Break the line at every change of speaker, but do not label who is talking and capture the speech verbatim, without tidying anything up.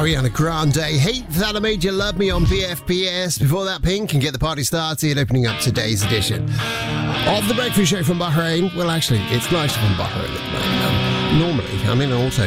Ariana Grande, Hate That I Made You Love Me on B F P S. Before that, Pink, and Get the Party Started, opening up today's edition of The Breakfast Show from Bahrain. Well, actually, it's nice from Bahrain at the moment. Um, normally, I'm in an auto